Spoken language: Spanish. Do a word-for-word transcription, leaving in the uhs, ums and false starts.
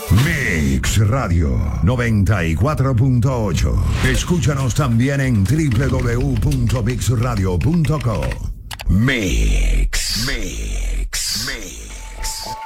Mix Radio noventa y cuatro punto ocho. Escúchanos también en doble u doble u doble u punto mix radio punto com. Mix. Mix.